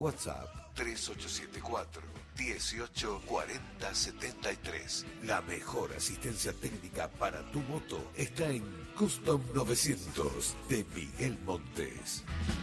WhatsApp 3874 18 40 73. La mejor asistencia técnica para tu moto está en Custom 900 de Miguel Montes.